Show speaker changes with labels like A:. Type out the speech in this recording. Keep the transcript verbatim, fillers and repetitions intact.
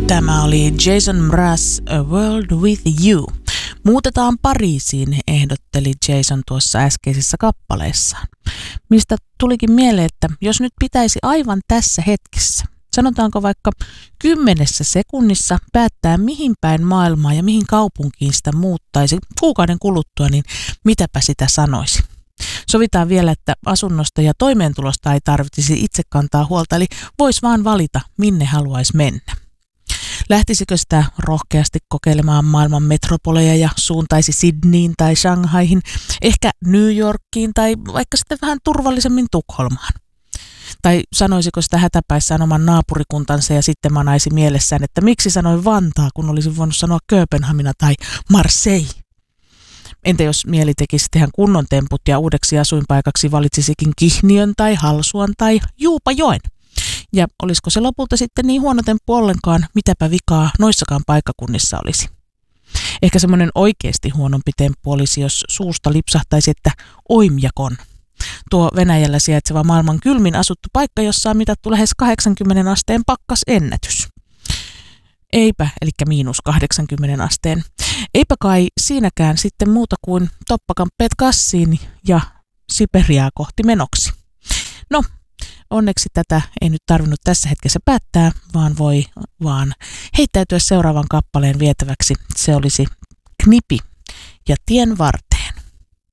A: Tämä oli Jason Mraz, A World With You. Muutetaan Pariisiin, ehdotteli Jason tuossa äskeisessä kappaleessaan. Mistä tulikin mieleen, että jos nyt pitäisi aivan tässä hetkessä, sanotaanko vaikka kymmenessä sekunnissa päättää mihin päin maailmaa ja mihin kaupunkiin sitä muuttaisi kuukauden kuluttua, niin mitäpä sitä sanoisi. Sovitaan vielä, että asunnosta ja toimeentulosta ei tarvitsisi itse kantaa huolta, eli voisi vaan valita, minne haluaisi mennä. Lähtisikö sitä rohkeasti kokeilemaan maailman metropoleja ja suuntaisi Sydneyin tai Shanghaihin, ehkä New Yorkiin tai vaikka sitten vähän turvallisemmin Tukholmaan? Tai sanoisiko sitä hätäpäissään oman naapurikuntansa ja sitten manaisi mielessään, että miksi sanoi Vantaa, kun olisi voinut sanoa Kööpenhamina tai Marseille? Entä jos mieli tekisi tehdä kunnon temput ja uudeksi asuinpaikaksi valitsisikin Kihniön tai Halsuan tai Juupajoen? Ja olisiko se lopulta sitten niin huono temppu ollenkaan, mitäpä vikaa noissakaan paikkakunnissa olisi? Ehkä semmoinen oikeasti huonompi temppu olisi, jos suusta lipsahtaisi, että Oimjakon. Tuo Venäjällä sijaitseva maailman kylmin asuttu paikka, jossa on mitattu lähes kahdeksankymmentä asteen pakkasennätys. Eipä, eli miinus kahdeksankymmentä asteen. Eipä kai siinäkään sitten muuta kuin toppakamppeet kassiin ja Siperiaa kohti menoksi. No, onneksi tätä ei nyt tarvinnut tässä hetkessä päättää, vaan voi vaan heittäytyä seuraavan kappaleen vietäväksi. Se olisi Knipi ja Tien vartta.